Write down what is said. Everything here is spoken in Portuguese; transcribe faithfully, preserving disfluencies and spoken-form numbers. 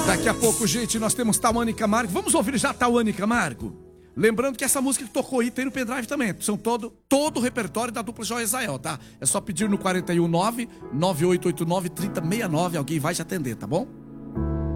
Daqui a pouco, gente, nós temos Tauane Camargo. Vamos ouvir já Tauane Camargo? Lembrando que essa música que tocou aí tem no pendrive também. São todo, todo o repertório da dupla Joia Israel, tá? É só pedir no quarenta e um nove, nove oito oito nove, três zero seis nove. Alguém vai te atender, tá bom?